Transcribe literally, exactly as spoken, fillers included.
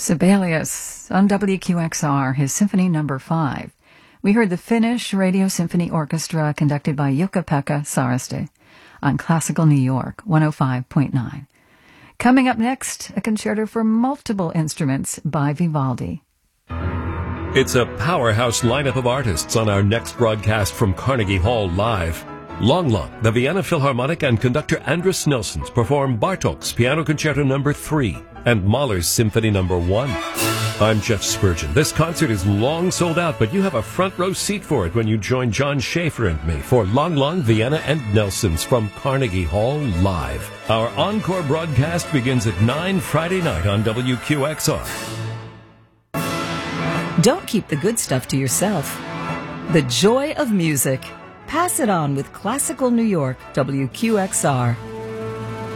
Sibelius on W Q X R, his Symphony Number Five. We heard the Finnish Radio Symphony Orchestra conducted by Jukka-Pekka Saraste on Classical New York one oh five point nine. Coming up next, a concerto for multiple instruments by Vivaldi. It's a powerhouse lineup of artists on our next broadcast from Carnegie Hall Live. Long Long, the Vienna Philharmonic and conductor Andris Nelsons perform Bartók's Piano Concerto Number three and Mahler's Symphony Number one. I'm Jeff Spurgeon. This concert is long sold out, but you have a front row seat for it when you join John Schaefer and me for Long Long, Vienna and Nelsons from Carnegie Hall Live. Our encore broadcast begins at nine Friday night on W Q X R. Don't keep the good stuff to yourself. The joy of music. Pass it on with Classical New York, W Q X R.